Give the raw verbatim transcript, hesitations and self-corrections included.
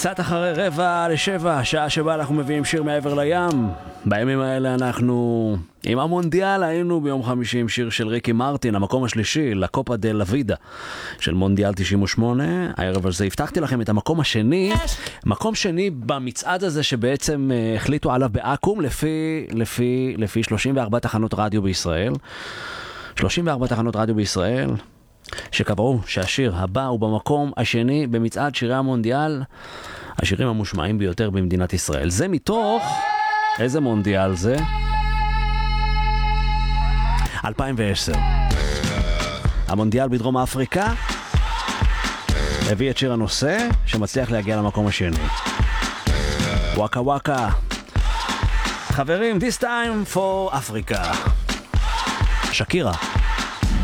קצת אחרי רבע לשבע, שעה שבה אנחנו מביאים שיר מעבר לים. בימים האלה אנחנו עם המונדיאל, היינו ביום חמישי עם שיר של ריקי מרטין, המקום השלישי, לקופה דה לוידה של מונדיאל תשעים ושמונה. הערב הזה הבטחתי לכם את המקום השני, מקום שני במצעד הזה שבעצם החליטו עליו באקום לפי, לפי, לפי שלושים וארבע תחנות רדיו בישראל. שלושים וארבע תחנות רדיו בישראל שקבעו שהשיר הבא הוא במקום השני במצעד שירי המונדיאל, השירים המושמעים ביותר במדינת ישראל. זה מתוך איזה מונדיאל זה? אלפיים ועשר. המונדיאל בדרום אפריקה הביא את שיר הנושא שמצליח להגיע למקום השני. וואקה וואקה. חברים, this time for Africa. שקירה.